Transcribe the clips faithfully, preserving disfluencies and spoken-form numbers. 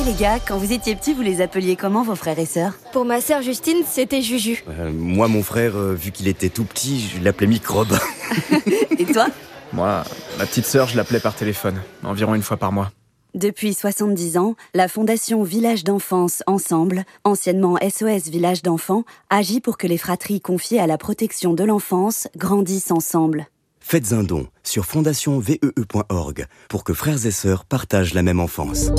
les gars, quand vous étiez petits, vous les appeliez comment vos frères et sœurs ? Pour ma sœur Justine, c'était Juju. Euh, moi, mon frère, euh, vu qu'il était tout petit, je l'appelais Microbe. Et toi ? Moi, ma petite sœur, je l'appelais par téléphone, environ une fois par mois. Depuis soixante-dix ans, la Fondation Village d'Enfance Ensemble, anciennement S O S Village d'Enfants, agit pour que les fratries confiées à la protection de l'enfance grandissent ensemble. Faites un don sur fondation vee point org pour que frères et sœurs partagent la même enfance.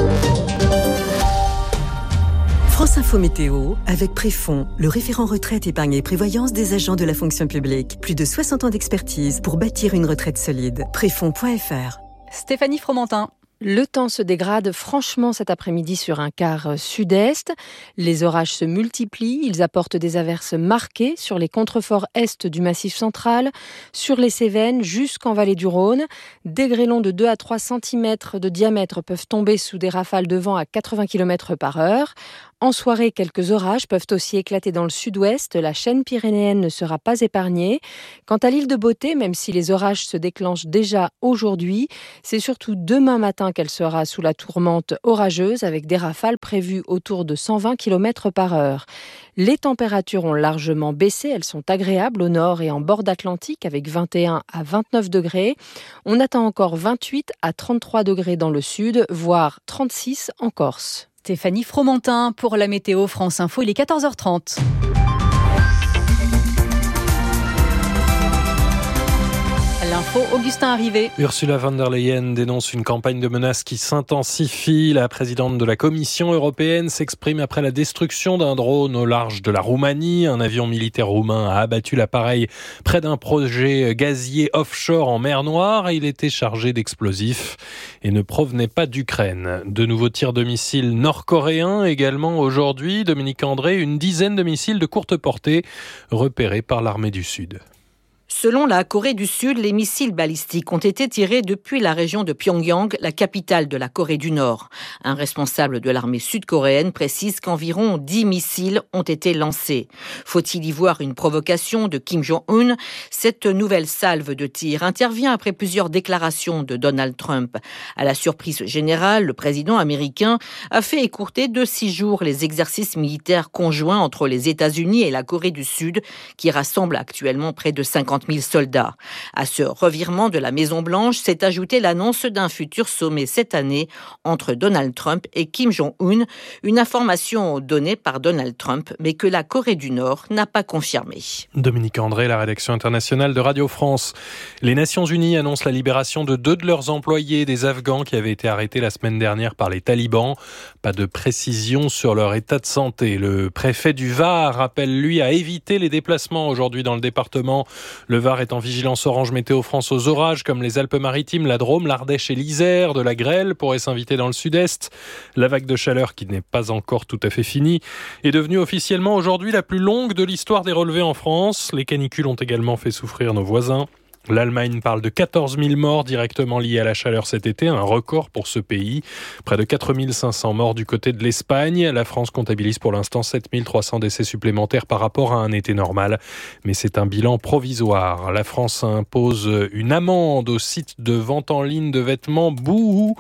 France Info Météo, avec Préfond, le référent retraite, épargne et prévoyance des agents de la fonction publique. Plus de soixante ans d'expertise pour bâtir une retraite solide. Préfond point f r. Stéphanie Fromentin. Le temps se dégrade franchement cet après-midi sur un quart sud-est. Les orages se multiplient, ils apportent des averses marquées sur les contreforts est du Massif central, sur les Cévennes jusqu'en vallée du Rhône. Des grêlons de deux à trois centimètres de diamètre peuvent tomber sous des rafales de vent à quatre-vingts kilomètres par heure. En soirée, quelques orages peuvent aussi éclater dans le sud-ouest. La chaîne pyrénéenne ne sera pas épargnée. Quant à l'île de Beauté, même si les orages se déclenchent déjà aujourd'hui, c'est surtout demain matin qu'elle sera sous la tourmente orageuse avec des rafales prévues autour de cent vingt kilomètres par heure. Les températures ont largement baissé. Elles sont agréables au nord et en bord d'Atlantique avec vingt et un à vingt-neuf degrés. On attend encore vingt-huit à trente-trois degrés dans le sud, voire trente-six en Corse. Stéphanie Fromentin pour la météo France Info, il est quatorze heures trente. L'info, Augustin Arrivé. Ursula von der Leyen dénonce une campagne de menaces qui s'intensifie. La présidente de la Commission européenne s'exprime après la destruction d'un drone au large de la Roumanie. Un avion militaire roumain a abattu l'appareil près d'un projet gazier offshore en mer Noire. Il était chargé d'explosifs et ne provenait pas d'Ukraine. De nouveaux tirs de missiles nord-coréens également aujourd'hui. Dominique André, une dizaine de missiles de courte portée repérés par l'armée du Sud. Selon la Corée du Sud, les missiles balistiques ont été tirés depuis la région de Pyongyang, la capitale de la Corée du Nord. Un responsable de l'armée sud-coréenne précise qu'environ dix missiles ont été lancés. Faut-il y voir une provocation de Kim Jong-un ? Cette nouvelle salve de tir intervient après plusieurs déclarations de Donald Trump. À la surprise générale, le président américain a fait écourter de six jours les exercices militaires conjoints entre les États-Unis et la Corée du Sud, qui rassemblent actuellement près de cinquante mille soldats. À ce revirement de la Maison-Blanche s'est ajoutée l'annonce d'un futur sommet cette année entre Donald Trump et Kim Jong-un, une information donnée par Donald Trump, mais que la Corée du Nord n'a pas confirmée. Dominique André, la rédaction internationale de Radio France. Les Nations Unies annoncent la libération de deux de leurs employés, des Afghans qui avaient été arrêtés la semaine dernière par les talibans. Pas de précision sur leur état de santé. Le préfet du Var appelle, lui, à éviter les déplacements aujourd'hui dans le département. Le Var est en vigilance orange météo France aux orages, comme les Alpes-Maritimes, la Drôme, l'Ardèche et l'Isère. De la grêle pourrait s'inviter dans le sud-est. La vague de chaleur, qui n'est pas encore tout à fait finie, est devenue officiellement aujourd'hui la plus longue de l'histoire des relevés en France. Les canicules ont également fait souffrir nos voisins. L'Allemagne parle de quatorze mille morts directement liés à la chaleur cet été, un record pour ce pays. Près de quatre mille cinq cents morts du côté de l'Espagne. La France comptabilise pour l'instant sept mille trois cents décès supplémentaires par rapport à un été normal. Mais c'est un bilan provisoire. La France impose une amende au site de vente en ligne de vêtements Boohoo.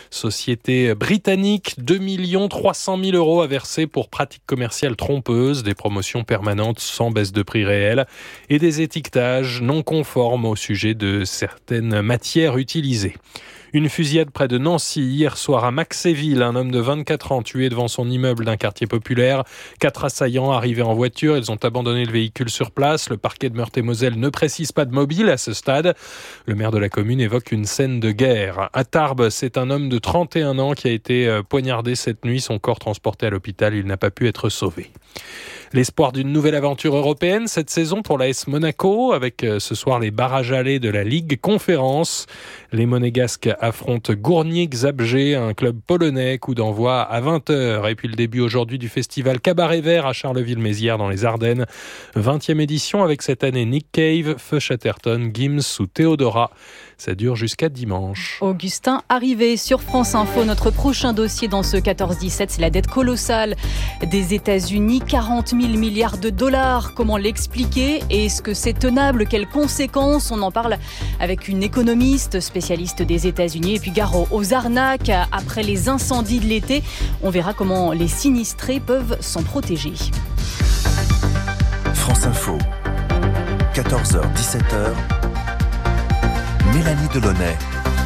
Société britannique, deux millions trois cent mille euros à verser pour pratiques commerciales trompeuses, des promotions permanentes sans baisse de prix réel et des étiquetages non conformes au sujet de certaines matières utilisées. Une fusillade près de Nancy hier soir à Maxéville. Un homme de vingt-quatre ans tué devant son immeuble d'un quartier populaire. Quatre assaillants arrivés en voiture. Ils ont abandonné le véhicule sur place. Le parquet de Meurthe-et-Moselle ne précise pas de mobile à ce stade. Le maire de la commune évoque une scène de guerre. À Tarbes, c'est un homme de trente et un ans qui a été poignardé cette nuit. Son corps transporté à l'hôpital. Il n'a pas pu être sauvé. L'espoir d'une nouvelle aventure européenne cette saison pour l'A S Monaco, avec ce soir les barrages allés de la Ligue Conférence. Les Monégasques affrontent Gournik Zabrze, un club polonais, coup d'envoi à vingt heures. Et puis le début aujourd'hui du festival Cabaret Vert à Charleville-Mézières dans les Ardennes. vingtième édition avec cette année Nick Cave, Feu Chatterton, Gims ou Théodora. Ça dure jusqu'à dimanche. Augustin Arrivé sur France Info. Notre prochain dossier dans ce quatorze dix-sept, c'est la dette colossale des États-Unis. quarante mille milliards de dollars. Comment l'expliquer? Est-ce que c'est tenable? Quelles conséquences? On en parle avec une économiste spécialiste des États-Unis. Et puis gare aux arnaques après les incendies de l'été. On verra comment les sinistrés peuvent s'en protéger. France Info, quatorze heures dix-sept heures, Mélanie Delaunay.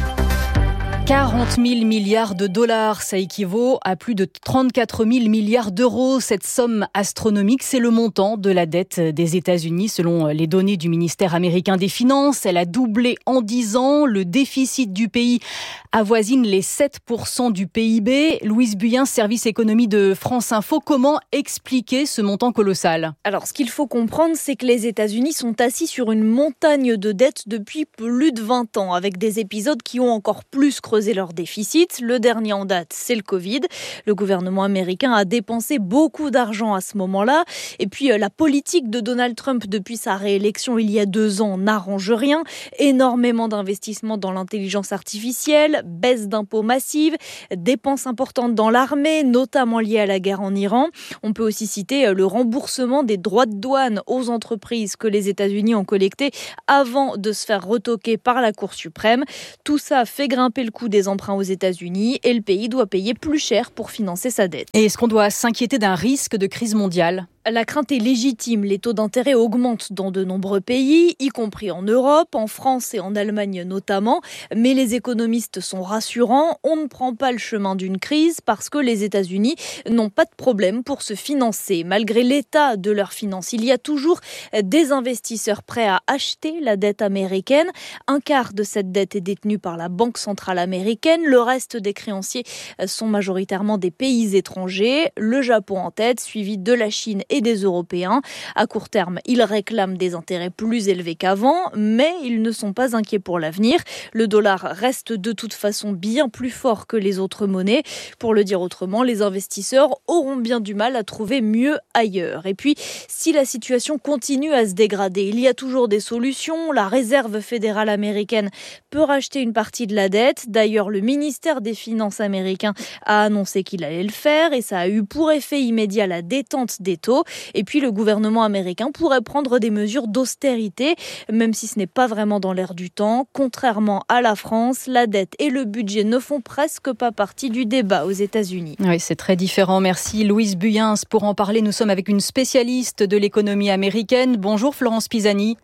quarante mille milliards de dollars, ça équivaut à plus de trente-quatre mille milliards d'euros. Cette somme astronomique, c'est le montant de la dette des États-Unis selon les données du ministère américain des Finances. Elle a doublé en dix ans. Le déficit du pays avoisine les sept pour cent du P I B. Louise Buyen, service économie de France Info. Comment expliquer ce montant colossal? Alors, ce qu'il faut comprendre, c'est que les États-Unis sont assis sur une montagne de dettes depuis plus de vingt ans, avec des épisodes qui ont encore plus creusé leur déficit. Le dernier en date, c'est le Covid. Le gouvernement américain a dépensé beaucoup d'argent à ce moment-là. Et puis, la politique de Donald Trump depuis sa réélection il y a deux ans n'arrange rien. Énormément d'investissements dans l'intelligence artificielle, baisse d'impôts massive, dépenses importantes dans l'armée, notamment liées à la guerre en Iran. On peut aussi citer le remboursement des droits de douane aux entreprises que les États-Unis ont collectés avant de se faire retoquer par la Cour suprême. Tout ça fait grimper le coût des emprunts aux États-Unis et le pays doit payer plus cher pour financer sa dette. Et est-ce qu'on doit s'inquiéter d'un risque de crise mondiale ? La crainte est légitime. Les taux d'intérêt augmentent dans de nombreux pays, y compris en Europe, en France et en Allemagne notamment. Mais les économistes sont rassurants. On ne prend pas le chemin d'une crise parce que les États-Unis n'ont pas de problème pour se financer. Malgré l'état de leurs finances, il y a toujours des investisseurs prêts à acheter la dette américaine. Un quart de cette dette est détenue par la Banque centrale américaine. Le reste des créanciers sont majoritairement des pays étrangers. Le Japon en tête, suivi de la Chine et des Européens. À court terme, ils réclament des intérêts plus élevés qu'avant, mais ils ne sont pas inquiets pour l'avenir. Le dollar reste de toute façon bien plus fort que les autres monnaies. Pour le dire autrement, les investisseurs auront bien du mal à trouver mieux ailleurs. Et puis, si la situation continue à se dégrader, il y a toujours des solutions. La Réserve fédérale américaine peut racheter une partie de la dette. D'ailleurs, le ministère des Finances américain a annoncé qu'il allait le faire et ça a eu pour effet immédiat la détente des taux. Et puis le gouvernement américain pourrait prendre des mesures d'austérité, même si ce n'est pas vraiment dans l'air du temps. Contrairement à la France, la dette et le budget ne font presque pas partie du débat aux États-Unis. Oui, c'est très différent. Merci Louise Buyen. Pour en parler, nous sommes avec une spécialiste de l'économie américaine. Bonjour Florence Pisani.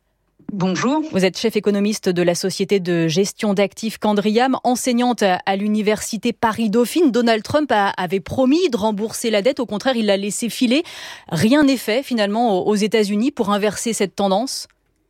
Bonjour. Vous êtes chef économiste de la société de gestion d'actifs Candriam, enseignante à l'université Paris-Dauphine. Donald Trump a, avait promis de rembourser la dette. Au contraire, il l'a laissé filer. Rien n'est fait finalement aux États-Unis pour inverser cette tendance.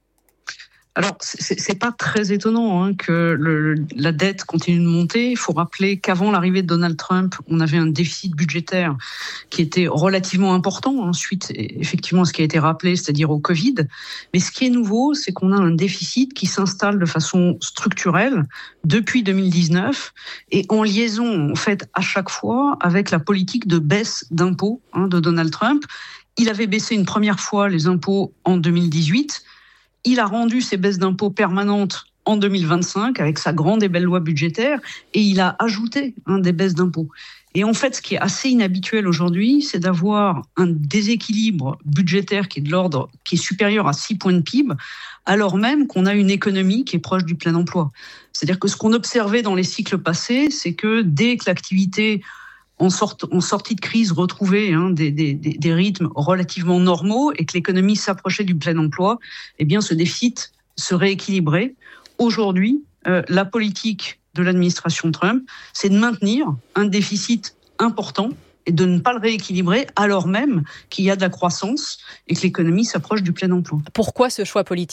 Alors, c'est, c'est pas très étonnant hein, que le, la dette continue de monter. Il faut rappeler qu'avant l'arrivée de Donald Trump, on avait un déficit budgétaire qui était relativement important, ensuite, effectivement, ce qui a été rappelé, c'est-à-dire au Covid. Mais ce qui est nouveau, c'est qu'on a un déficit qui s'installe de façon structurelle depuis deux mille dix-neuf et en liaison, en fait, à chaque fois avec la politique de baisse d'impôts hein, de Donald Trump. Il avait baissé une première fois les impôts en deux mille dix-huit. Il a rendu ces baisses d'impôts permanentes en deux mille vingt-cinq avec sa grande et belle loi budgétaire et il a ajouté hein, des baisses d'impôts. Et en fait, ce qui est assez inhabituel aujourd'hui, c'est d'avoir un déséquilibre budgétaire qui est de l'ordre, qui est supérieur à six points de P I B, alors même qu'on a une économie qui est proche du plein emploi. C'est-à-dire que ce qu'on observait dans les cycles passés, c'est que dès que l'activité en, sorte, en sortie de crise retrouvait hein, des, des, des rythmes relativement normaux et que l'économie s'approchait du plein emploi, eh bien ce déficit se rééquilibrait. Aujourd'hui, euh, la politique de l'administration Trump, c'est de maintenir un déficit important et de ne pas le rééquilibrer alors même qu'il y a de la croissance et que l'économie s'approche du plein emploi. Pourquoi ce choix politique ?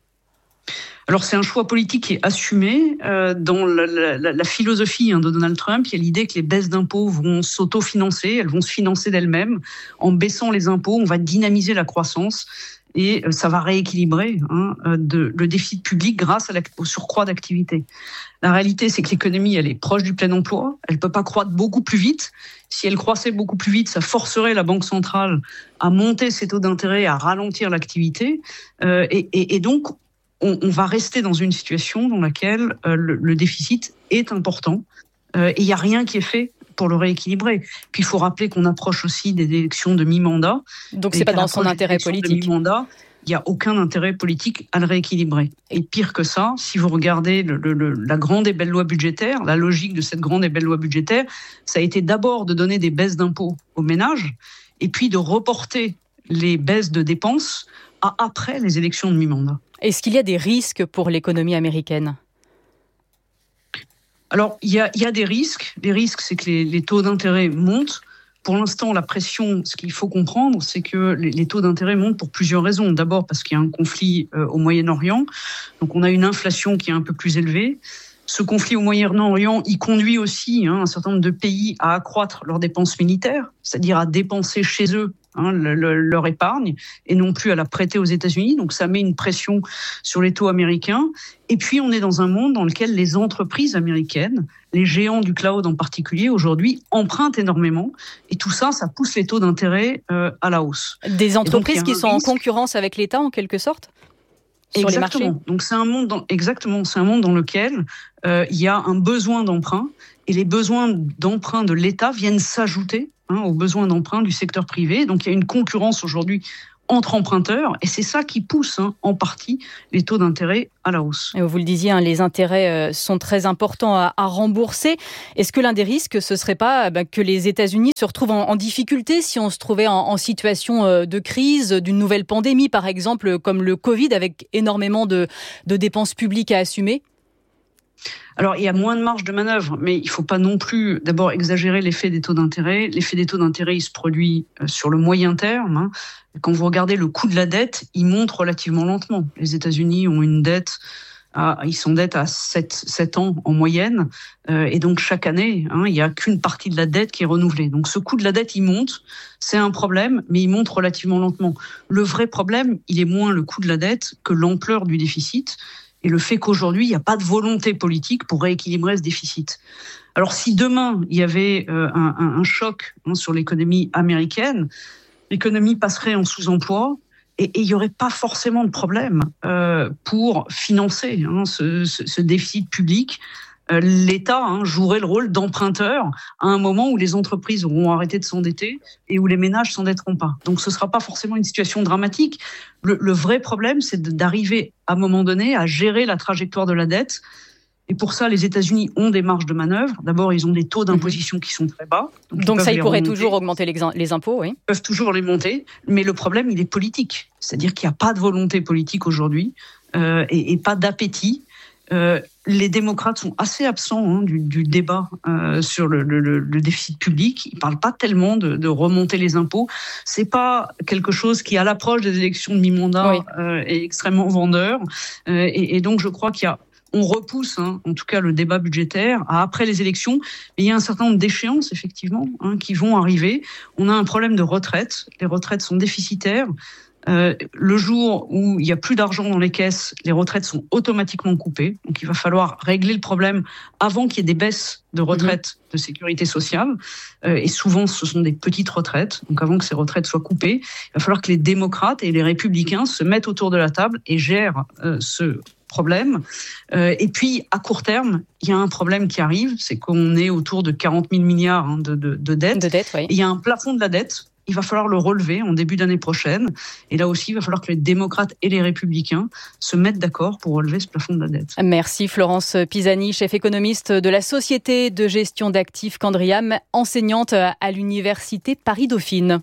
Alors c'est un choix politique qui est assumé euh, dans la, la, la philosophie hein, de Donald Trump. Il y a l'idée que les baisses d'impôts vont s'autofinancer, elles vont se financer d'elles-mêmes. En baissant les impôts, on va dynamiser la croissance et euh, ça va rééquilibrer hein, de, le déficit public grâce à la, au surcroît d'activité. La réalité, c'est que l'économie, elle est proche du plein emploi. Elle ne peut pas croître beaucoup plus vite. Si elle croissait beaucoup plus vite, ça forcerait la Banque centrale à monter ses taux d'intérêt, à ralentir l'activité. Euh, et, et, et donc, On, on va rester dans une situation dans laquelle euh, le, le déficit est important euh, et il n'y a rien qui est fait pour le rééquilibrer. Puis il faut rappeler qu'on approche aussi des élections de mi-mandat. Donc c'est pas dans son intérêt politique. De mi-mandat, il n'y a aucun intérêt politique à le rééquilibrer. Et pire que ça, si vous regardez le, le, le, la grande et belle loi budgétaire, la logique de cette grande et belle loi budgétaire, ça a été d'abord de donner des baisses d'impôts aux ménages, et puis de reporter les baisses de dépenses à après les élections de mi-mandat. Est-ce qu'il y a des risques pour l'économie américaine ? Alors, il y a, il y a des risques. Les risques, c'est que les, les taux d'intérêt montent. Pour l'instant, la pression, ce qu'il faut comprendre, c'est que les, les taux d'intérêt montent pour plusieurs raisons. D'abord, parce qu'il y a un conflit euh, au Moyen-Orient. Donc, on a une inflation qui est un peu plus élevée. Ce conflit au Moyen-Orient, il conduit aussi hein, un certain nombre de pays à accroître leurs dépenses militaires, c'est-à-dire à dépenser chez eux hein, le, le, leur épargne et non plus à la prêter aux États-Unis. Donc ça met une pression sur les taux américains. Et puis on est dans un monde dans lequel les entreprises américaines, les géants du cloud en particulier, aujourd'hui empruntent énormément. Et tout ça, ça pousse les taux d'intérêt euh, à la hausse. Des entreprises donc, qui sont risque. en concurrence avec l'État en quelque sorte ? Sur exactement. Les marchés. Donc c'est un monde dans, exactement, c'est un monde dans lequel euh, il y a un besoin d'emprunt et les besoins d'emprunt de l'État viennent s'ajouter hein, aux besoins d'emprunt du secteur privé. Donc il y a une concurrence aujourd'hui entre emprunteurs et c'est ça qui pousse hein, en partie les taux d'intérêt à la hausse. Et vous le disiez, hein, les intérêts sont très importants à, à rembourser. Est-ce que l'un des risques, ce serait pas bah, que les États-Unis se retrouvent en, en difficulté si on se trouvait en, en situation de crise, d'une nouvelle pandémie par exemple, comme le Covid, avec énormément de, de dépenses publiques à assumer ? Alors, il y a moins de marge de manœuvre, mais il ne faut pas non plus d'abord exagérer l'effet des taux d'intérêt. L'effet des taux d'intérêt, il se produit sur le moyen terme. Hein. Quand vous regardez le coût de la dette, il monte relativement lentement. Les États-Unis ont une dette, à, ils s'endettent à sept ans en moyenne, euh, et donc chaque année, hein, il n'y a qu'une partie de la dette qui est renouvelée. Donc ce coût de la dette, il monte, c'est un problème, mais il monte relativement lentement. Le vrai problème, il est moins le coût de la dette que l'ampleur du déficit. Et le fait qu'aujourd'hui, il n'y a pas de volonté politique pour rééquilibrer ce déficit. Alors, si demain, il y avait euh, un, un, un choc hein, sur l'économie américaine, l'économie passerait en sous-emploi et, et il n'y aurait pas forcément de problème euh, pour financer hein, ce, ce, ce déficit public. Euh, L'État hein, jouerait le rôle d'emprunteur à un moment où les entreprises auront arrêté de s'endetter et où les ménages s'endetteront pas. Donc ce ne sera pas forcément une situation dramatique. Le, le vrai problème, c'est d'arriver à un moment donné à gérer la trajectoire de la dette. Et pour ça, les États-Unis ont des marges de manœuvre. D'abord, ils ont des taux d'imposition qui sont très bas. Donc, donc ça, ils pourraient remonter. toujours augmenter les, les impôts, oui. Ils peuvent toujours les monter. Mais le problème, il est politique. C'est-à-dire qu'il n'y a pas de volonté politique aujourd'hui euh, et, et pas d'appétit. Euh, les démocrates sont assez absents hein, du, du débat euh, sur le, le, le déficit public. Ils ne parlent pas tellement de, de remonter les impôts. Ce n'est pas quelque chose qui, à l'approche des élections de mi-mandat, oui. euh, est extrêmement vendeur. Euh, et, et donc, je crois qu'il y a on repousse, hein, en tout cas, le débat budgétaire à après les élections. Mais il y a un certain nombre d'échéances, effectivement, hein, qui vont arriver. On a un problème de retraite. Les retraites sont déficitaires. Euh, le jour où il n'y a plus d'argent dans les caisses, les retraites sont automatiquement coupées. Donc, il va falloir régler le problème avant qu'il y ait des baisses de retraite mmh. de sécurité sociale. Euh, et souvent, ce sont des petites retraites. Donc, avant que ces retraites soient coupées, il va falloir que les démocrates et les républicains se mettent autour de la table et gèrent euh, ce problème. Euh, et puis, à court terme, il y a un problème qui arrive, c'est qu'on est autour de quarante mille milliards hein, de, de, de dettes. De dette, oui. Et il y a un plafond de la dette. Il va falloir le relever en début d'année prochaine. Et là aussi, il va falloir que les démocrates et les républicains se mettent d'accord pour relever ce plafond de la dette. Merci Florence Pisani, chef économiste de la Société de gestion d'actifs Candriam, enseignante à l'Université Paris-Dauphine.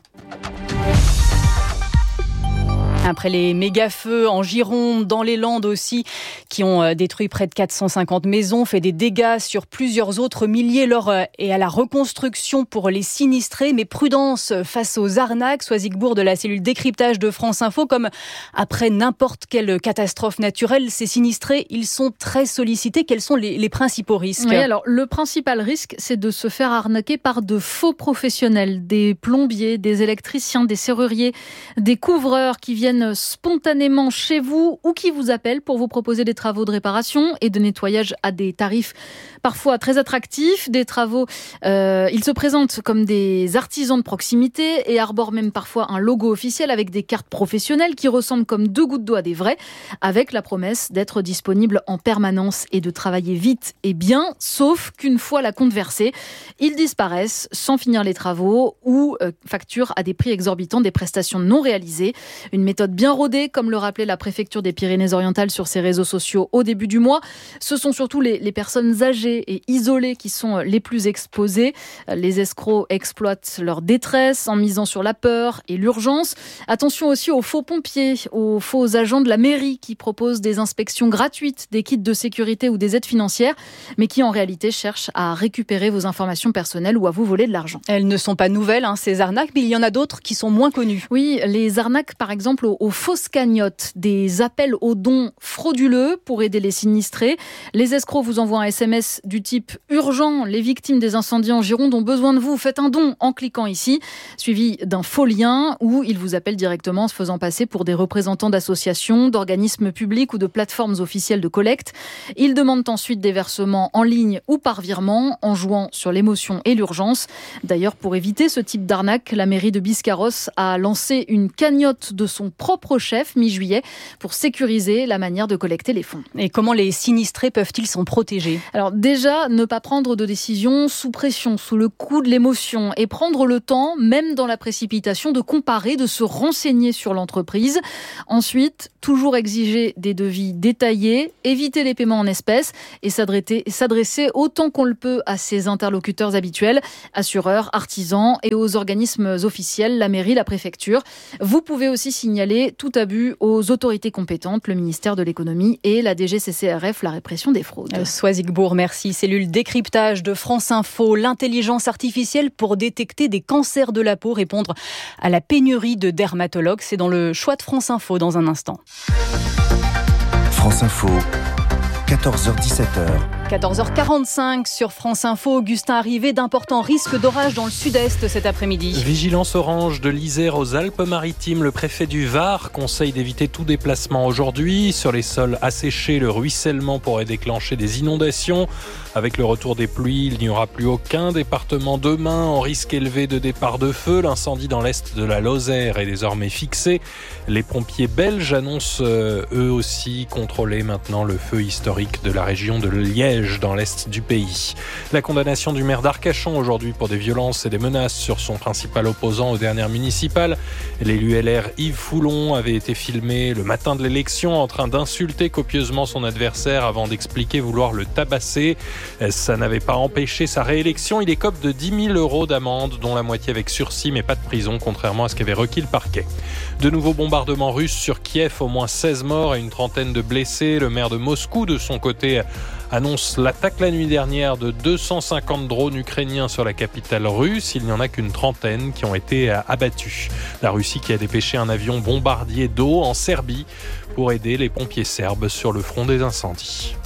Après les méga-feux en Gironde, dans les Landes aussi, qui ont détruit près de quatre cent cinquante maisons, fait des dégâts sur plusieurs autres milliers. L'heure est à la reconstruction pour les sinistrés, mais prudence face aux arnaques. Soisic Bourg de la cellule décryptage de France Info, comme après n'importe quelle catastrophe naturelle, ces sinistrés, ils sont très sollicités. Quels sont les, les principaux risques ? Oui, alors le principal risque, c'est de se faire arnaquer par de faux professionnels, des plombiers, des électriciens, des serruriers, des couvreurs qui viennent viennent spontanément chez vous ou qui vous appellent pour vous proposer des travaux de réparation et de nettoyage à des tarifs parfois très attractifs. Des travaux, euh, ils se présentent comme des artisans de proximité et arborent même parfois un logo officiel avec des cartes professionnelles qui ressemblent comme deux gouttes d'eau à des vraies, avec la promesse d'être disponible en permanence et de travailler vite et bien, sauf qu'une fois la compte versée, ils disparaissent sans finir les travaux ou euh, facturent à des prix exorbitants des prestations non réalisées. Une méthode bien rodée, comme le rappelait la préfecture des Pyrénées-Orientales sur ses réseaux sociaux au début du mois. Ce sont surtout les, les personnes âgées et isolées qui sont les plus exposées. Les escrocs exploitent leur détresse en misant sur la peur et l'urgence. Attention aussi aux faux pompiers, aux faux agents de la mairie qui proposent des inspections gratuites, des kits de sécurité ou des aides financières, mais qui en réalité cherchent à récupérer vos informations personnelles ou à vous voler de l'argent. Elles ne sont pas nouvelles, hein, ces arnaques, mais il y en a d'autres qui sont moins connues. Oui, les arnaques par exemple aux, aux fausses cagnottes, des appels aux dons frauduleux pour aider les sinistrés. Les escrocs vous envoient un S M S du type « Urgent, les victimes des incendies en Gironde ont besoin de vous, faites un don en cliquant ici », suivi d'un faux lien où ils vous appellent directement en se faisant passer pour des représentants d'associations, d'organismes publics ou de plateformes officielles de collecte. Ils demandent ensuite des versements en ligne ou par virement en jouant sur l'émotion et l'urgence. D'ailleurs, pour éviter ce type d'arnaque, la mairie de Biscarrosse a lancé une cagnotte de son propre chef mi-juillet pour sécuriser la manière de collecter les fonds. Et comment les sinistrés peuvent-ils s'en protéger ? Alors déjà, ne pas prendre de décision sous pression, sous le coup de l'émotion et prendre le temps, même dans la précipitation, de comparer, de se renseigner sur l'entreprise. Ensuite, toujours exiger des devis détaillés, éviter les paiements en espèces et s'adresser autant qu'on le peut à ses interlocuteurs habituels, assureurs, artisans et aux organismes officiels, la mairie, la préfecture. Vous pouvez aussi signaler tout abus aux autorités compétentes, le ministère de l'économie et la D G C C R F, la répression des fraudes. Euh, Soisigbourg, merci. Cellule décryptage de France Info, l'intelligence artificielle pour détecter des cancers de la peau, répondre à la pénurie de dermatologues. C'est dans le choix de France Info dans un instant. France Info, quatorze heures dix-sept heures. quatorze heures quarante-cinq sur France Info. Augustin, arrivé d'importants risques d'orage dans le sud-est cet après-midi. Vigilance orange de l'Isère aux Alpes-Maritimes. Le préfet du Var conseille d'éviter tout déplacement aujourd'hui. Sur les sols asséchés, le ruissellement pourrait déclencher des inondations. Avec le retour des pluies, il n'y aura plus aucun département demain en risque élevé de départ de feu. L'incendie dans l'est de la Lozère est désormais fixé. Les pompiers belges annoncent euh, eux aussi contrôler maintenant le feu historique de la région de Liège dans l'est du pays. La condamnation du maire d'Arcachon aujourd'hui pour des violences et des menaces sur son principal opposant aux dernières municipales. L'élu L R Yves Foulon avait été filmé le matin de l'élection en train d'insulter copieusement son adversaire avant d'expliquer vouloir le tabasser. Ça n'avait pas empêché sa réélection. Il écope de dix mille euros d'amende, dont la moitié avec sursis, mais pas de prison, contrairement à ce qu'avait requis le parquet. De nouveaux bombardements russes sur Kiev, au moins seize morts et une trentaine de blessés. Le maire de Moscou, de son côté, annonce l'attaque la nuit dernière de deux cent cinquante drones ukrainiens sur la capitale russe. Il n'y en a qu'une trentaine qui ont été abattus. La Russie qui a dépêché un avion bombardier d'eau en Serbie pour aider les pompiers serbes sur le front des incendies.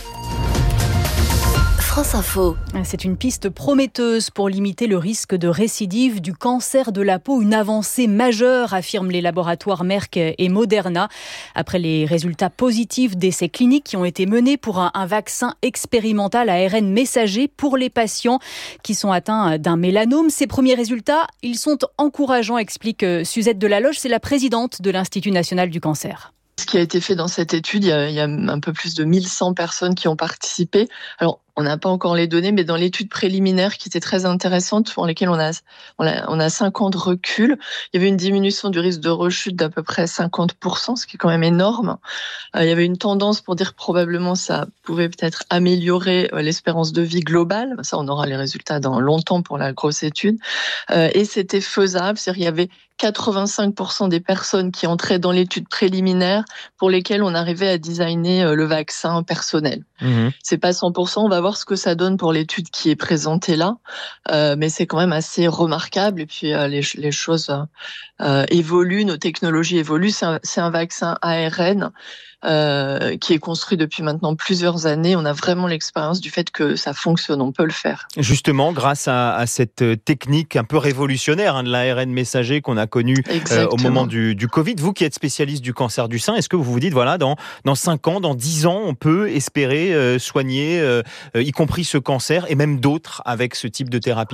France Info. C'est une piste prometteuse pour limiter le risque de récidive du cancer de la peau. Une avancée majeure, affirment les laboratoires Merck et Moderna. Après les résultats positifs d'essais cliniques qui ont été menés pour un, un vaccin expérimental à A R N messager pour les patients qui sont atteints d'un mélanome. Ces premiers résultats, ils sont encourageants, explique Suzette Delaloge. C'est la présidente de l'Institut national du cancer. Ce qui a été fait dans cette étude, il y a, il y a un peu plus de mille cent personnes qui ont participé. Alors, on n'a pas encore les données, mais dans l'étude préliminaire qui était très intéressante, pour laquelle on a, on a, on a cinq ans de recul, il y avait une diminution du risque de rechute d'à peu près cinquante pour cent, ce qui est quand même énorme. Euh, il y avait une tendance pour dire que probablement ça pouvait peut-être améliorer euh, l'espérance de vie globale. Ça, on aura les résultats dans longtemps pour la grosse étude. Euh, et c'était faisable, c'est-à-dire qu'il y avait quatre-vingt-cinq pour cent des personnes qui entraient dans l'étude préliminaire pour lesquelles on arrivait à designer le vaccin personnel. Mmh. C'est pas cent pour cent, on va voir voir ce que ça donne pour l'étude qui est présentée là, euh, mais c'est quand même assez remarquable. Et puis euh, les, les choses euh, évoluent, nos technologies évoluent. C'est un, c'est un vaccin A R N euh, qui est construit depuis maintenant plusieurs années. On a vraiment l'expérience du fait que ça fonctionne, on peut le faire. Justement, grâce à, à cette technique un peu révolutionnaire hein, de l'A R N messager qu'on a connue euh, au moment du, du Covid, vous qui êtes spécialiste du cancer du sein, est-ce que vous vous dites, voilà, dans, dans cinq ans, dans dix ans, on peut espérer euh, soigner, euh, y compris ce cancer et même d'autres avec ce type de thérapie ?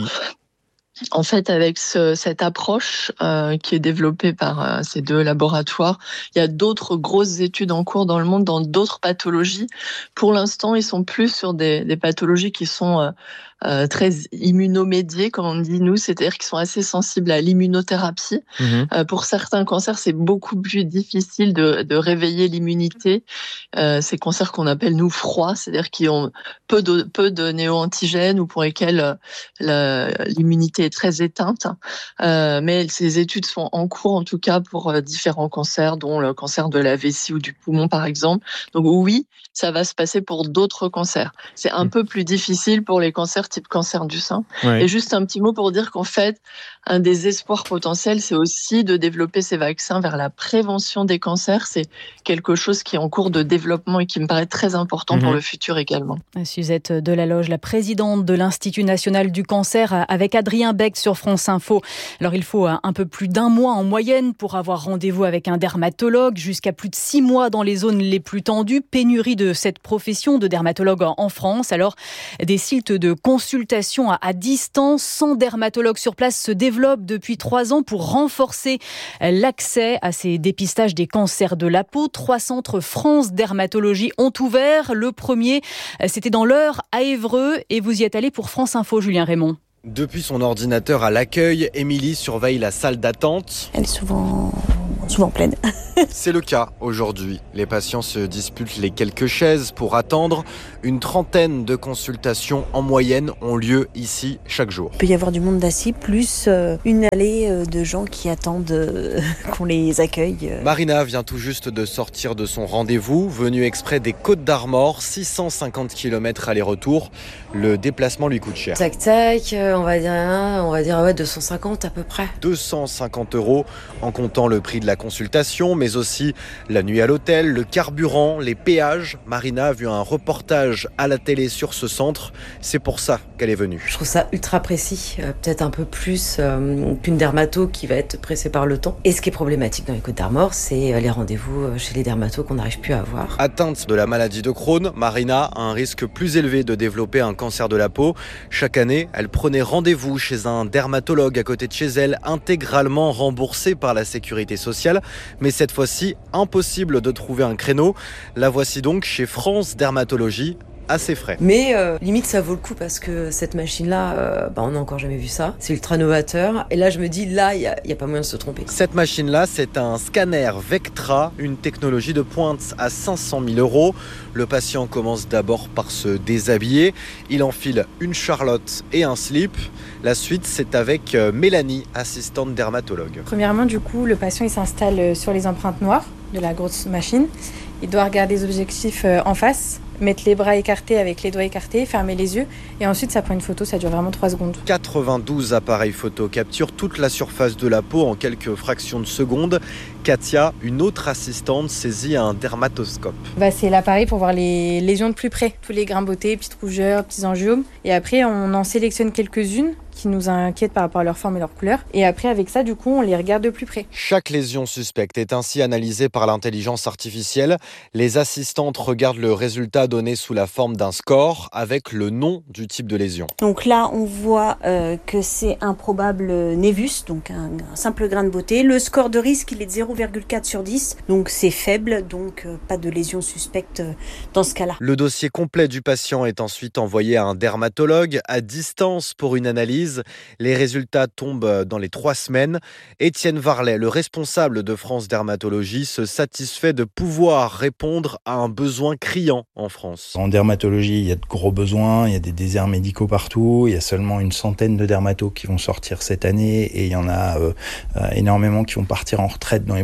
En fait, avec ce, cette approche euh, qui est développée par euh, ces deux laboratoires, il y a d'autres grosses études en cours dans le monde, dans d'autres pathologies. Pour l'instant, ils sont plus sur des, des pathologies qui sont euh, euh, très immunomédiées, comme on dit nous, c'est-à-dire qui sont assez sensibles à l'immunothérapie. Mmh. Euh, pour certains cancers, c'est beaucoup plus difficile de, de réveiller l'immunité. Euh, ces cancers qu'on appelle nous froids, c'est-à-dire qui ont peu de, peu de néo-antigènes ou pour lesquels euh, la, l'immunité est très éteinte. Euh, mais ces études sont en cours, en tout cas, pour euh, différents cancers, dont le cancer de la vessie ou du poumon, par exemple. Donc oui, ça va se passer pour d'autres cancers. C'est un mmh. peu plus difficile pour les cancers type cancer du sein. Ouais. Et juste un petit mot pour dire qu'en fait, un des espoirs potentiels, c'est aussi de développer ces vaccins vers la prévention des cancers. C'est quelque chose qui est en cours de développement et qui me paraît très important mmh. pour le futur également. Suzette Delaloge, la présidente de l'Institut national du cancer, avec Adrien Beck sur France Info. Alors, il faut un peu plus d'un mois en moyenne pour avoir rendez-vous avec un dermatologue, jusqu'à plus de six mois dans les zones les plus tendues. Pénurie de cette profession de dermatologue en France. Alors, des sites de consultation à distance sans dermatologue sur place se développent depuis trois ans pour renforcer l'accès à ces dépistages des cancers de la peau. Trois centres France Dermatologie ont ouvert. Le premier, c'était dans l'Eure à Évreux et vous y êtes allé pour France Info, Julien Raymond. Depuis son ordinateur à l'accueil, Émilie surveille la salle d'attente. Elle est souvent, souvent pleine. C'est le cas aujourd'hui. Les patients se disputent les quelques chaises pour attendre. Une trentaine de consultations en moyenne ont lieu ici chaque jour. Il peut y avoir du monde assis, plus une allée de gens qui attendent qu'on les accueille. Marina vient tout juste de sortir de son rendez-vous, venue exprès des Côtes-d'Armor, six cent cinquante kilomètres aller-retour. Le déplacement lui coûte cher. Tac tac, on va dire, on va dire ouais, deux cent cinquante à peu près. deux cent cinquante euros en comptant le prix de la consultation, mais aussi la nuit à l'hôtel, le carburant, les péages. Marina a vu un reportage à la télé sur ce centre. C'est pour ça qu'elle est venue. Je trouve ça ultra précis, euh, peut-être un peu plus euh, qu'une dermato qui va être pressée par le temps. Et ce qui est problématique dans les Côtes-d'Armor, c'est les rendez-vous chez les dermatos qu'on n'arrive plus à avoir. Atteinte de la maladie de Crohn, Marina a un risque plus élevé de développer un cancer de la peau. Chaque année, elle prenait rendez-vous chez un dermatologue à côté de chez elle, intégralement remboursé par la sécurité sociale. Mais cette fois-ci, impossible de trouver un créneau. La voici donc chez France Dermatologie, à ses frais. Mais euh, limite ça vaut le coup parce que cette machine-là, euh, bah, on n'a encore jamais vu ça. C'est ultra novateur. Et là je me dis, là il n'y a, a pas moyen de se tromper. Cette machine-là, c'est un scanner Vectra, une technologie de pointe à cinq cent mille euros. Le patient commence d'abord par se déshabiller. Il enfile une charlotte et un slip. La suite, c'est avec Mélanie, assistante dermatologue. Premièrement, du coup, le patient il s'installe sur les empreintes noires de la grosse machine. Il doit regarder les objectifs en face, mettre les bras écartés avec les doigts écartés, fermer les yeux et ensuite ça prend une photo, ça dure vraiment trois secondes. quatre-vingt-douze appareils photo capturent toute la surface de la peau en quelques fractions de secondes. Katia, une autre assistante, saisit un dermatoscope. Bah, c'est l'appareil pour voir les lésions de plus près, tous les grains de beauté, petites rougeurs, petits angiomes. Et après on en sélectionne quelques-unes qui nous inquiètent par rapport à leur forme et leur couleur. Et après, avec ça, du coup, on les regarde de plus près. Chaque lésion suspecte est ainsi analysée par l'intelligence artificielle. Les assistantes regardent le résultat donné sous la forme d'un score avec le nom du type de lésion. Donc là, on voit euh, que c'est un probable névus, donc un, un simple grain de beauté. Le score de risque, il est de zéro virgule quatre sur dix, donc c'est faible, donc euh, pas de lésion suspecte euh, dans ce cas-là. Le dossier complet du patient est ensuite envoyé à un dermatologue à distance pour une analyse. Les résultats tombent dans les trois semaines. Étienne Varlet, le responsable de France Dermatologie, se satisfait de pouvoir répondre à un besoin criant en France. En dermatologie, il y a de gros besoins, il y a des déserts médicaux partout, il y a seulement une centaine de dermatos qui vont sortir cette année et il y en a euh, énormément qui vont partir en retraite dans les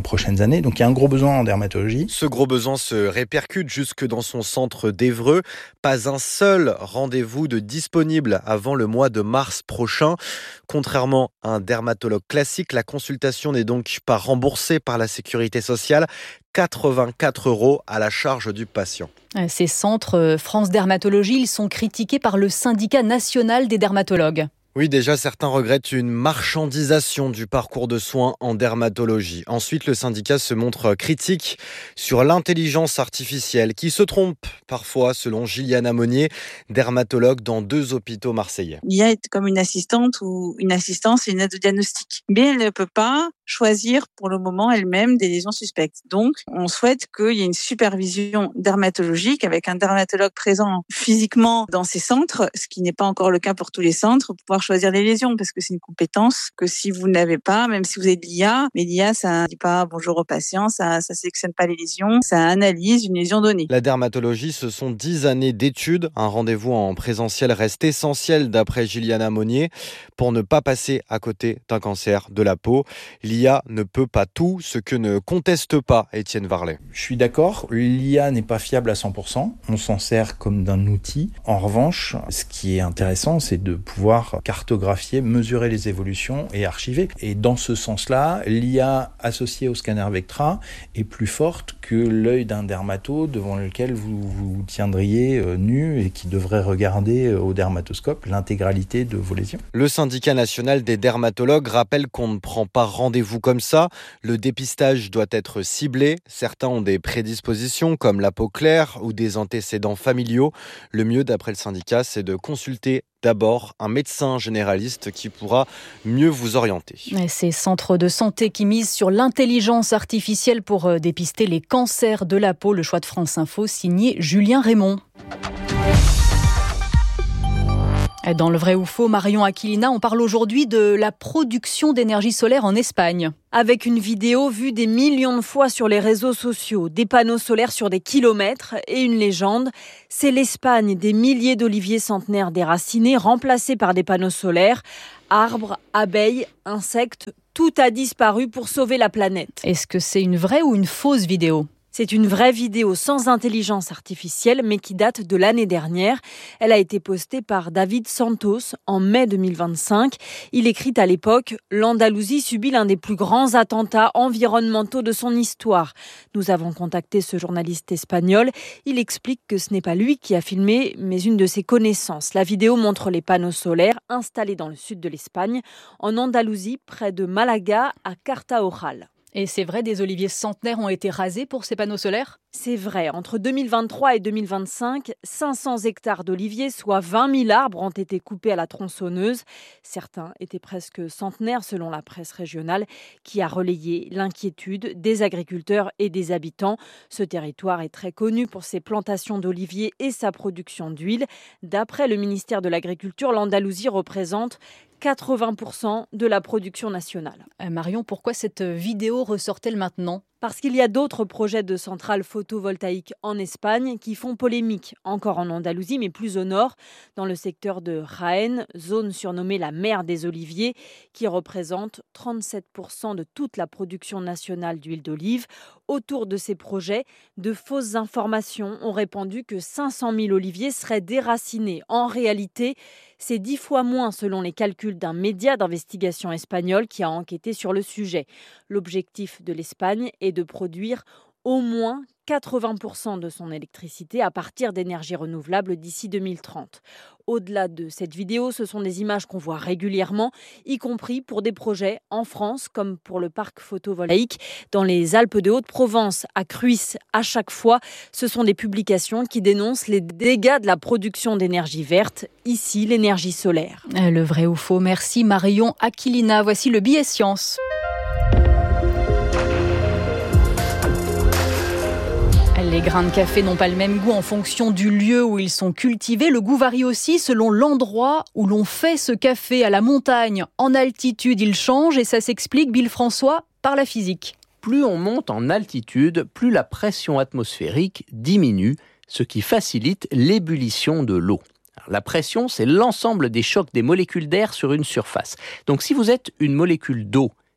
prochaines années. Donc il y a un gros besoin en dermatologie. Ce gros besoin se répercute jusque dans son centre d'Évreux. Pas un seul rendez-vous de disponible avant le mois de mars prochain. Contrairement à un dermatologue classique, la consultation n'est donc pas remboursée par la sécurité sociale. quatre-vingt-quatre euros à la charge du patient. Ces centres France Dermatologie, ils sont critiqués par le syndicat national des dermatologues. Oui, déjà, certains regrettent une marchandisation du parcours de soins en dermatologie. Ensuite, le syndicat se montre critique sur l'intelligence artificielle qui se trompe parfois, selon Gilliana Monnier, dermatologue dans deux hôpitaux marseillais. L'I A est comme une assistante ou une assistance et une aide au diagnostic. Mais elle ne peut pas choisir pour le moment elle-même des lésions suspectes. Donc, on souhaite qu'il y ait une supervision dermatologique avec un dermatologue présent physiquement dans ces centres, ce qui n'est pas encore le cas pour tous les centres, pour pouvoir choisir les lésions, parce que c'est une compétence que si vous n'avez pas, même si vous avez de l'I A, mais l'I A, ça ne dit pas bonjour au patient, ça ne sélectionne pas les lésions, ça analyse une lésion donnée. La dermatologie, ce sont dix années d'études. Un rendez-vous en présentiel reste essentiel d'après Gilliana Monnier pour ne pas passer à côté d'un cancer de la peau. L'I A ne peut pas tout, ce que ne conteste pas Étienne Varlet. Je suis d'accord, l'I A n'est pas fiable à cent pour cent. On s'en sert comme d'un outil. En revanche, ce qui est intéressant, c'est de pouvoir cartographier, mesurer les évolutions et archiver. Et dans ce sens-là, l'I A associée au scanner Vectra est plus forte que l'œil d'un dermato devant lequel vous vous tiendriez nu et qui devrait regarder au dermatoscope l'intégralité de vos lésions. Le syndicat national des dermatologues rappelle qu'on ne prend pas rendez-vous comme ça. Le dépistage doit être ciblé. Certains ont des prédispositions comme la peau claire ou des antécédents familiaux. Le mieux, d'après le syndicat, c'est de consulter d'abord un médecin généraliste qui pourra mieux vous orienter. Et ces centres de santé qui misent sur l'intelligence artificielle pour dépister les cancers de la peau. Le choix de France Info, signé Julien Raymond. Dans le vrai ou faux, Marion Aquilina, on parle aujourd'hui de la production d'énergie solaire en Espagne. Avec une vidéo vue des millions de fois sur les réseaux sociaux, des panneaux solaires sur des kilomètres et une légende, c'est l'Espagne des milliers d'oliviers centenaires déracinés remplacés par des panneaux solaires. Arbres, abeilles, insectes, tout a disparu pour sauver la planète. Est-ce que c'est une vraie ou une fausse vidéo ? C'est une vraie vidéo sans intelligence artificielle, mais qui date de l'année dernière. Elle a été postée par David Santos en mai deux mille vingt-cinq. Il écrit à l'époque « L'Andalousie subit l'un des plus grands attentats environnementaux de son histoire ». Nous avons contacté ce journaliste espagnol. Il explique que ce n'est pas lui qui a filmé, mais une de ses connaissances. La vidéo montre les panneaux solaires installés dans le sud de l'Espagne, en Andalousie, près de Malaga, à Cartaojal. Et c'est vrai, des oliviers centenaires ont été rasés pour ces panneaux solaires ? C'est vrai. Entre deux mille vingt-trois et deux mille vingt-cinq, cinq cents hectares d'oliviers, soit vingt mille arbres, ont été coupés à la tronçonneuse. Certains étaient presque centenaires selon la presse régionale, qui a relayé l'inquiétude des agriculteurs et des habitants. Ce territoire est très connu pour ses plantations d'oliviers et sa production d'huile. D'après le ministère de l'Agriculture, l'Andalousie représente quatre-vingts pour cent de la production nationale. Euh, Marion, pourquoi cette vidéo ressort-elle maintenant ? Parce qu'il y a d'autres projets de centrales photovoltaïques en Espagne qui font polémique, encore en Andalousie, mais plus au nord, dans le secteur de Jaén, zone surnommée la mer des oliviers, qui représente trente-sept pour cent de toute la production nationale d'huile d'olive. Autour de ces projets, de fausses informations ont répandu que cinq cent mille oliviers seraient déracinés. En réalité, c'est dix fois moins selon les calculs d'un média d'investigation espagnol qui a enquêté sur le sujet. L'objectif de l'Espagne est de produire au moins quatre-vingts pour cent de son électricité à partir d'énergies renouvelables d'ici deux mille trente. Au-delà de cette vidéo, ce sont des images qu'on voit régulièrement, y compris pour des projets en France, comme pour le parc photovoltaïque dans les Alpes de Haute-Provence, à Cruys. À chaque fois, ce sont des publications qui dénoncent les dégâts de la production d'énergie verte, ici l'énergie solaire. Le vrai ou faux, merci Marion Aquilina. Voici le billet science. Les grains de café n'ont pas le même goût en fonction du lieu où ils sont cultivés. Le goût varie aussi selon l'endroit où l'on fait ce café. À la montagne, en altitude, il change et ça s'explique, Bill François, par la physique. Plus on monte en altitude, plus la pression atmosphérique diminue, ce qui facilite l'ébullition de l'eau. Alors, la pression, c'est l'ensemble des chocs des molécules d'air sur une surface. Donc si vous êtes une molécule d'eau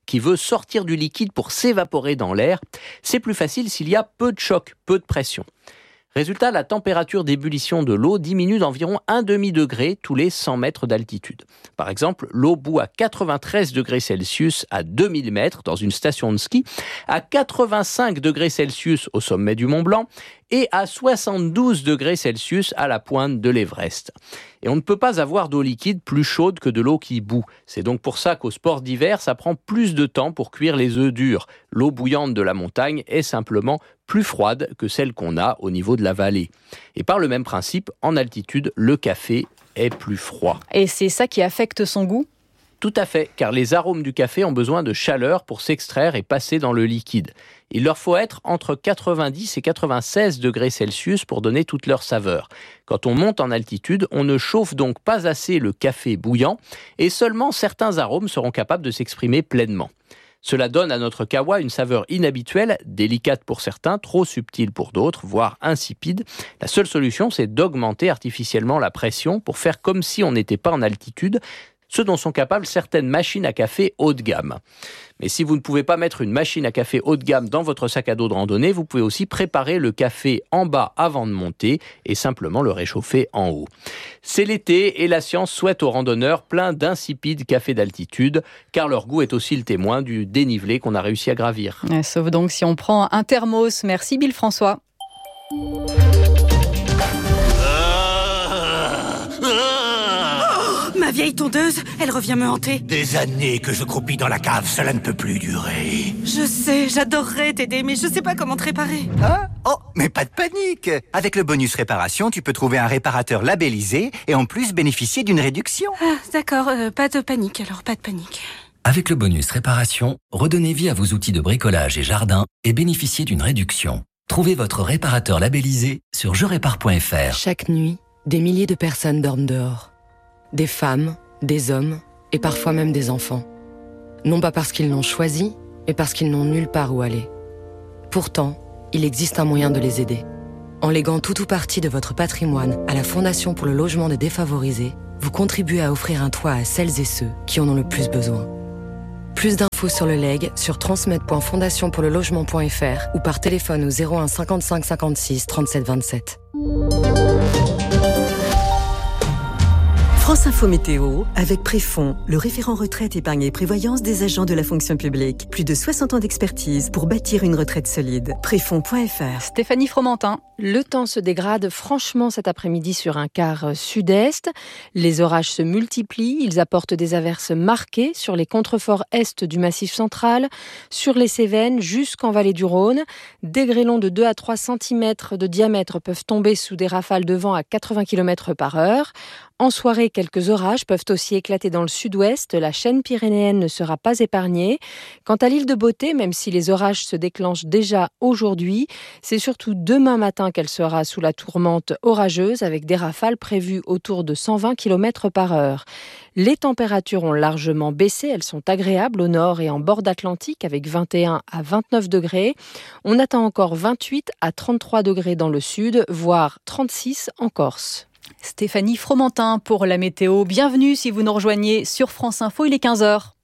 qui veut sortir du liquide pour s'évaporer dans l'air. C'est plus facile s'il y a peu de choc, peu de pression. Résultat, la température d'ébullition de l'eau diminue d'environ un demi-degré tous les cent mètres d'altitude. Par exemple, l'eau bout à quatre-vingt-treize degrés Celsius à deux mille mètres dans une station de ski, à quatre-vingt-cinq degrés Celsius au sommet du Mont Blanc et à soixante-douze degrés Celsius à la pointe de l'Everest. Et on ne peut pas avoir d'eau liquide plus chaude que de l'eau qui bout. C'est donc pour ça qu'au sport d'hiver, ça prend plus de temps pour cuire les œufs durs. L'eau bouillante de la montagne est simplement plus froide que celle qu'on a au niveau de la vallée. Et par le même principe, en altitude, le café est plus froid. Et c'est ça qui affecte son goût ? Tout à fait, car les arômes du café ont besoin de chaleur pour s'extraire et passer dans le liquide. Il leur faut être entre quatre-vingt-dix et quatre-vingt-seize degrés Celsius pour donner toute leur saveur. Quand on monte en altitude, on ne chauffe donc pas assez le café bouillant et seulement certains arômes seront capables de s'exprimer pleinement. Cela donne à notre kawa une saveur inhabituelle, délicate pour certains, trop subtile pour d'autres, voire insipide. La seule solution, c'est d'augmenter artificiellement la pression pour faire comme si on n'était pas en altitude, ce dont sont capables certaines machines à café haut de gamme. Mais si vous ne pouvez pas mettre une machine à café haut de gamme dans votre sac à dos de randonnée, vous pouvez aussi préparer le café en bas avant de monter et simplement le réchauffer en haut. C'est l'été et la science souhaite aux randonneurs plein d'insipides cafés d'altitude, car leur goût est aussi le témoin du dénivelé qu'on a réussi à gravir. Sauf donc si on prend un thermos. Merci Bill François. Ma vieille tondeuse, elle revient me hanter. Des années que je croupis dans la cave, cela ne peut plus durer. Je sais, j'adorerais t'aider, mais je sais pas comment te réparer. Hein ? Oh, mais pas de panique. Avec le bonus réparation, tu peux trouver un réparateur labellisé et en plus bénéficier d'une réduction. Ah, d'accord, euh, pas de panique alors, pas de panique. Avec le bonus réparation, redonnez vie à vos outils de bricolage et jardin et bénéficiez d'une réduction. Trouvez votre réparateur labellisé sur je répare point f r. Chaque nuit, des milliers de personnes dorment dehors. Des femmes, des hommes et parfois même des enfants. Non pas parce qu'ils l'ont choisi, mais parce qu'ils n'ont nulle part où aller. Pourtant, il existe un moyen de les aider. En léguant tout ou partie de votre patrimoine à la Fondation pour le logement des défavorisés, vous contribuez à offrir un toit à celles et ceux qui en ont le plus besoin. Plus d'infos sur le legs sur transmet point fondation pour le logement point f r ou par téléphone au zéro un cinquante-cinq cinquante-six trente-sept vingt-sept. France Info Météo, avec Préfond, le référent retraite, épargne et prévoyance des agents de la fonction publique. Plus de soixante ans d'expertise pour bâtir une retraite solide. Préfond point f r. Stéphanie Fromentin. Le temps se dégrade franchement cet après-midi sur un quart sud-est. Les orages se multiplient. Ils apportent des averses marquées sur les contreforts est du Massif central, sur les Cévennes jusqu'en vallée du Rhône. Des grêlons de deux à trois centimètres de diamètre peuvent tomber sous des rafales de vent à quatre-vingts kilomètres par heure. En soirée, quelques orages peuvent aussi éclater dans le sud-ouest. La chaîne pyrénéenne ne sera pas épargnée. Quant à l'île de Beauté, même si les orages se déclenchent déjà aujourd'hui, c'est surtout demain matin qu'elle sera sous la tourmente orageuse avec des rafales prévues autour de cent vingt kilomètres par heure. Les températures ont largement baissé. Elles sont agréables au nord et en bord d'Atlantique avec vingt et un à vingt-neuf degrés. On attend encore vingt-huit à trente-trois degrés dans le sud, voire trente-six en Corse. Stéphanie Fromentin pour la météo. Bienvenue si vous nous rejoignez sur France Info, il est quinze heures.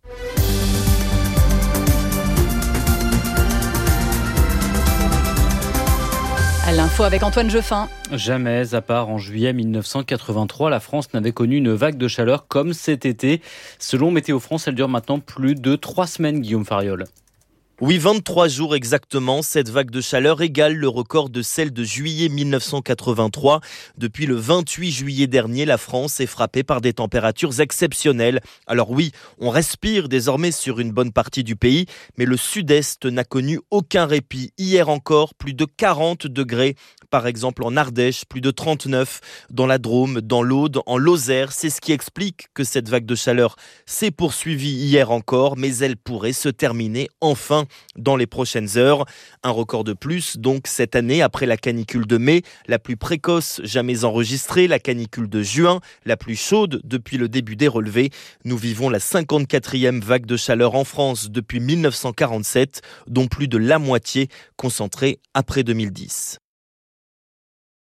À l'info avec Antoine Jeffin. Jamais, à part en juillet mille neuf cent quatre-vingt-trois, la France n'avait connu une vague de chaleur comme cet été. Selon Météo France, elle dure maintenant plus de trois semaines, Guillaume Fariol. Oui, vingt-trois jours exactement, cette vague de chaleur égale le record de celle de juillet mille neuf cent quatre-vingt-trois. Depuis le vingt-huit juillet dernier, la France est frappée par des températures exceptionnelles. Alors oui, on respire désormais sur une bonne partie du pays, mais le sud-est n'a connu aucun répit. Hier encore, plus de quarante degrés. Par exemple en Ardèche, plus de trente-neuf, dans la Drôme, dans l'Aude, en Lozère. C'est ce qui explique que cette vague de chaleur s'est poursuivie hier encore, mais elle pourrait se terminer enfin dans les prochaines heures. Un record de plus, donc, cette année, après la canicule de mai, la plus précoce jamais enregistrée, la canicule de juin, la plus chaude depuis le début des relevés. Nous vivons la cinquante-quatrième vague de chaleur en France depuis mille neuf cent quarante-sept, dont plus de la moitié concentrée après deux mille dix.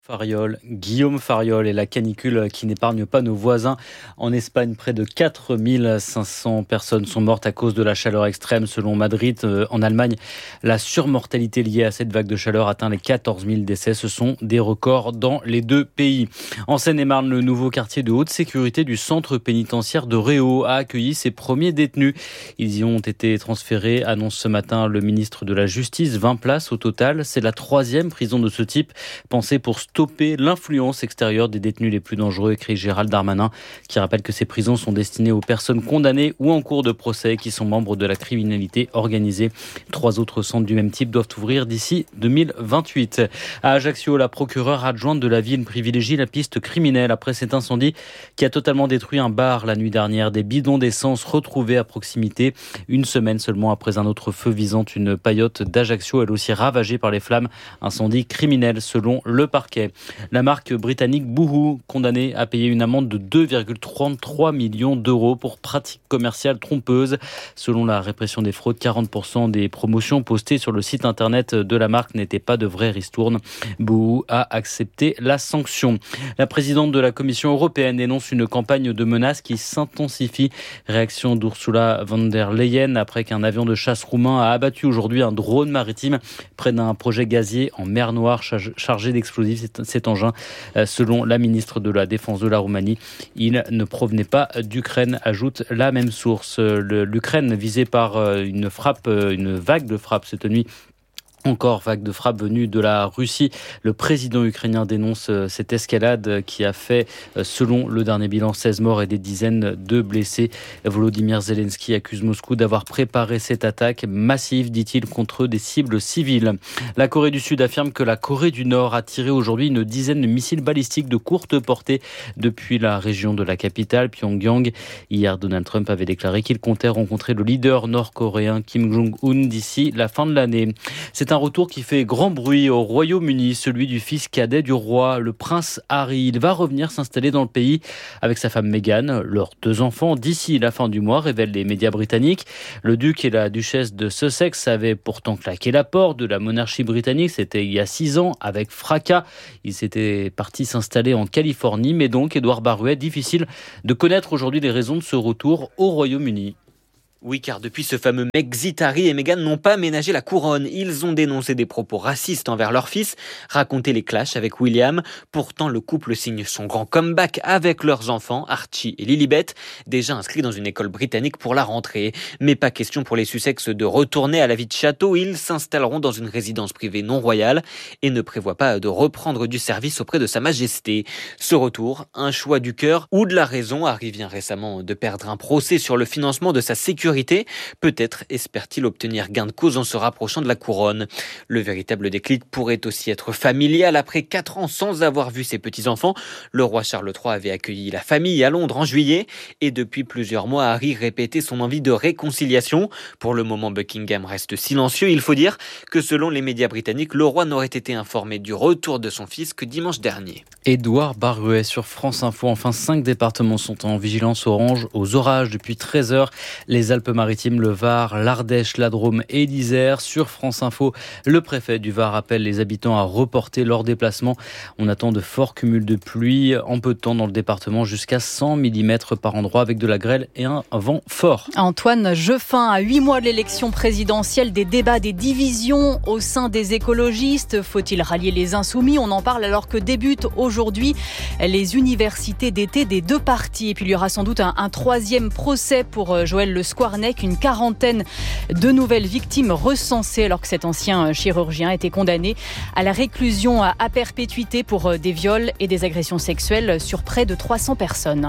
Fariol, Guillaume Fariol et la canicule qui n'épargne pas nos voisins. En Espagne, près de quatre mille cinq cents personnes sont mortes à cause de la chaleur extrême selon Madrid. En Allemagne, la surmortalité liée à cette vague de chaleur atteint les quatorze mille décès. Ce sont des records dans les deux pays. En Seine-et-Marne, le nouveau quartier de haute sécurité du centre pénitentiaire de Réau a accueilli ses premiers détenus. Ils y ont été transférés, annonce ce matin le ministre de la Justice. vingt places au total. C'est la troisième prison de ce type pensée pour stopper l'influence extérieure des détenus les plus dangereux, écrit Gérald Darmanin, qui rappelle que ces prisons sont destinées aux personnes condamnées ou en cours de procès qui sont membres de la criminalité organisée. Trois autres centres du même type doivent ouvrir d'ici deux mille vingt-huit. À Ajaccio, la procureure adjointe de la ville privilégie la piste criminelle après cet incendie qui a totalement détruit un bar la nuit dernière. Des bidons d'essence retrouvés à proximité, une semaine seulement après un autre feu visant une paillote d'Ajaccio, elle aussi ravagée par les flammes. Incendie criminel selon le parquet. La marque britannique Boohoo, condamnée à payer une amende de deux virgule trente-trois millions d'euros pour pratiques commerciales trompeuses. Selon la répression des fraudes, quarante pour cent des promotions postées sur le site internet de la marque n'étaient pas de vraies ristournes. Boohoo a accepté la sanction. La présidente de la Commission européenne dénonce une campagne de menaces qui s'intensifie. Réaction d'Ursula von der Leyen après qu'un avion de chasse roumain a abattu aujourd'hui un drone maritime près d'un projet gazier en mer Noire chargé d'explosifs. Cet engin, selon la ministre de la Défense de la Roumanie, il ne provenait pas d'Ukraine, ajoute la même source. L'Ukraine visée par une frappe, une vague de frappe cette nuit. Encore vague de frappe venue de la Russie. Le président ukrainien dénonce cette escalade qui a fait, selon le dernier bilan, seize morts et des dizaines de blessés. Volodymyr Zelensky accuse Moscou d'avoir préparé cette attaque massive, dit-il, contre des cibles civiles. La Corée du Sud affirme que la Corée du Nord a tiré aujourd'hui une dizaine de missiles balistiques de courte portée depuis la région de la capitale, Pyongyang. Hier, Donald Trump avait déclaré qu'il comptait rencontrer le leader nord-coréen Kim Jong-un d'ici la fin de l'année. C'est un Un retour qui fait grand bruit au Royaume-Uni, celui du fils cadet du roi, le prince Harry. Il va revenir s'installer dans le pays avec sa femme Meghan, leurs deux enfants, d'ici la fin du mois, révèlent les médias britanniques. Le duc et la duchesse de Sussex avaient pourtant claqué la porte de la monarchie britannique. C'était il y a six ans, avec fracas. Ils s'étaient partis s'installer en Californie, mais donc, Édouard Baruet, difficile de connaître aujourd'hui les raisons de ce retour au Royaume-Uni. Oui, car depuis ce fameux Brexit, Harry et Meghan n'ont pas ménagé la couronne. Ils ont dénoncé des propos racistes envers leur fils, raconté les clashs avec William. Pourtant, le couple signe son grand comeback avec leurs enfants, Archie et Lilibet, déjà inscrits dans une école britannique pour la rentrée. Mais pas question pour les Sussex de retourner à la vie de château. Ils s'installeront dans une résidence privée non royale et ne prévoient pas de reprendre du service auprès de Sa Majesté. Ce retour, un choix du cœur ou de la raison. Harry vient récemment de perdre un procès sur le financement de sa sécurité. Peut-être espère-t-il obtenir gain de cause en se rapprochant de la couronne. Le véritable déclic pourrait aussi être familial. Après quatre ans sans avoir vu ses petits-enfants, le roi Charles trois avait accueilli la famille à Londres en juillet et depuis plusieurs mois, Harry répétait son envie de réconciliation. Pour le moment, Buckingham reste silencieux. Il faut dire que selon les médias britanniques, le roi n'aurait été informé du retour de son fils que dimanche dernier. Édouard Baruet sur France Info. Enfin, cinq départements sont en vigilance orange aux orages depuis treize heures. Les Alpes-Maritimes, le Var, l'Ardèche, la Drôme et l'Isère. Sur France Info, le préfet du Var appelle les habitants à reporter leur déplacement. On attend de forts cumuls de pluie en peu de temps dans le département, jusqu'à cent millimètres par endroit avec de la grêle et un vent fort. Antoine Jeffin, à huit mois de l'élection présidentielle, des débats, des divisions au sein des écologistes. Faut-il rallier les insoumis? On en parle alors que débutent aujourd'hui les universités d'été des deux partis. Et puis il y aura sans doute un, un troisième procès pour Joël Le Squarnec, une quarantaine de nouvelles victimes recensées alors que cet ancien chirurgien a été condamné à la réclusion à perpétuité pour des viols et des agressions sexuelles sur près de trois cents personnes.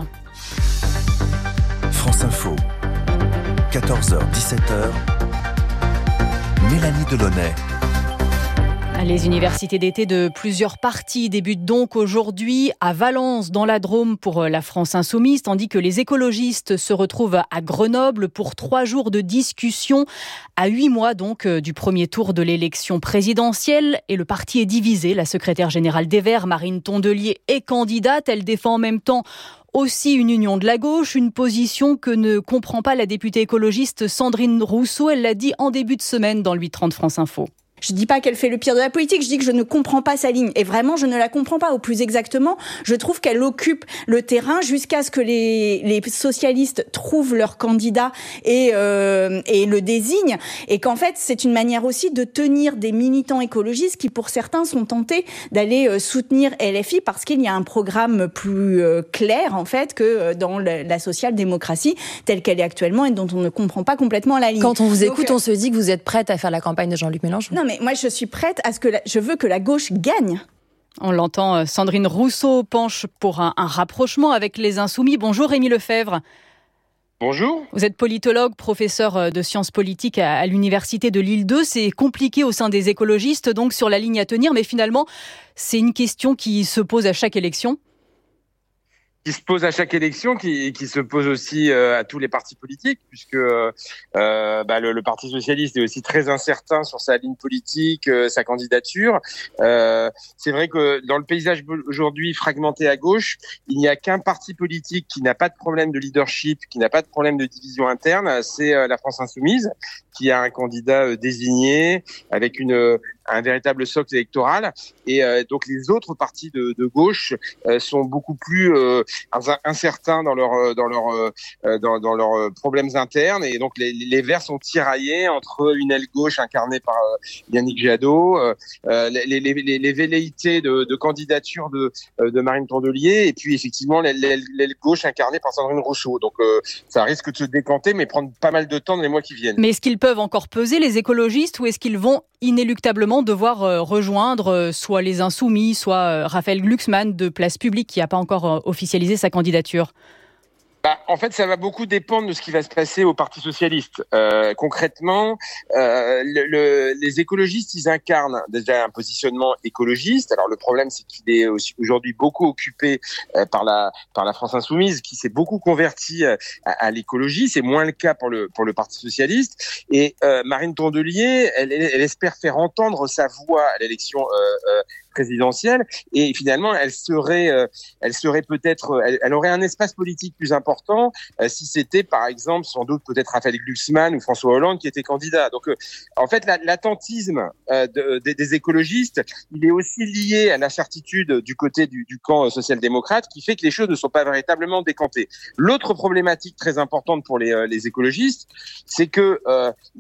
France Info, quatorze heures dix-sept heures, Mélanie Delaunay. Les universités d'été de plusieurs partis débutent donc aujourd'hui à Valence, dans la Drôme, pour la France insoumise, tandis que les écologistes se retrouvent à Grenoble pour trois jours de discussion, à huit mois donc du premier tour de l'élection présidentielle. Et le parti est divisé. La secrétaire générale des Verts, Marine Tondelier, est candidate. Elle défend en même temps aussi une union de la gauche, une position que ne comprend pas la députée écologiste Sandrine Rousseau. Elle l'a dit en début de semaine dans le huit trente France Info. Je dis pas qu'elle fait le pire de la politique, je dis que je ne comprends pas sa ligne. Et vraiment, je ne la comprends pas. Ou plus exactement, je trouve qu'elle occupe le terrain jusqu'à ce que les, les socialistes trouvent leur candidat et, euh, et le désignent. Et qu'en fait, c'est une manière aussi de tenir des militants écologistes qui, pour certains, sont tentés d'aller soutenir L F I parce qu'il y a un programme plus euh, clair, en fait, que dans le, la social-démocratie telle qu'elle est actuellement et dont on ne comprend pas complètement la ligne. Quand on vous Donc, écoute, on se dit que vous êtes prête à faire la campagne de Jean-Luc Mélenchon. Non, mais moi, je suis prête à ce que la, je veux que la gauche gagne. On l'entend, Sandrine Rousseau penche pour un, un rapprochement avec les Insoumis. Bonjour Rémi Lefebvre. Bonjour. Vous êtes politologue, professeur de sciences politiques à, à l'université de Lille deux. C'est compliqué au sein des écologistes, donc sur la ligne à tenir, mais finalement, c'est une question qui se pose à chaque élection. Qui se pose à chaque élection, qui, qui se pose aussi euh, à tous les partis politiques, puisque euh, bah, le, le Parti socialiste est aussi très incertain sur sa ligne politique, euh, sa candidature. Euh, c'est vrai que dans le paysage aujourd'hui fragmenté à gauche, il n'y a qu'un parti politique qui n'a pas de problème de leadership, qui n'a pas de problème de division interne, c'est euh, la France Insoumise, qui a un candidat euh, désigné avec une un véritable socle électoral, et euh, donc les autres partis de, de gauche euh, sont beaucoup plus euh, incertains dans leurs dans leurs euh, dans, dans leurs problèmes internes, et donc les, les Verts sont tiraillés entre une aile gauche incarnée par euh, Yannick Jadot, euh, les, les, les, les velléités de, de candidature de, de Marine Tondelier, et puis effectivement l'aile, l'aile gauche incarnée par Sandrine Rousseau. Donc euh, ça risque de se décanter, mais prendre pas mal de temps dans les mois qui viennent. Mais est-ce qu'ils peuvent encore peser, les écologistes, ou est-ce qu'ils vont inéluctablement devoir euh, rejoindre euh, soit les Insoumis, soit euh, Raphaël Glucksmann de Place Publique qui n'a pas encore euh, officialisé sa candidature? Bah, en fait, ça va beaucoup dépendre de ce qui va se passer au Parti socialiste. Euh, concrètement, euh, le, le, les écologistes, ils incarnent déjà un positionnement écologiste. Alors le problème, c'est qu'il est aussi aujourd'hui beaucoup occupé euh, par la par la France insoumise, qui s'est beaucoup convertie à, à l'écologie. C'est moins le cas pour le pour le Parti socialiste. Et euh, Marine Tondelier, elle, elle, elle espère faire entendre sa voix à l'élection euh, euh, présidentielle, et finalement elle serait euh, elle serait peut-être elle, elle aurait un espace politique plus important euh, si c'était par exemple sans doute peut-être Raphaël Glucksmann ou François Hollande qui étaient candidats. Donc euh, en fait la, l'attentisme euh, de, de, des écologistes, il est aussi lié à l'incertitude du côté du, du camp social-démocrate, qui fait que les choses ne sont pas véritablement décantées. L'autre problématique très importante pour les, euh, les écologistes, c'est que euh,